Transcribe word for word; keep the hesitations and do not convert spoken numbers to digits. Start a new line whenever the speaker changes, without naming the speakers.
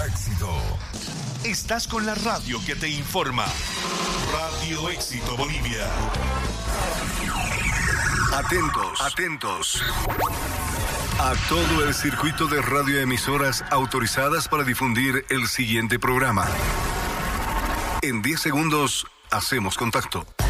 Éxito. Estás con la radio que te informa. Radio Éxito Bolivia.
Atentos, atentos. A todo el circuito de radioemisoras autorizadas para difundir el siguiente programa. En diez segundos hacemos contacto.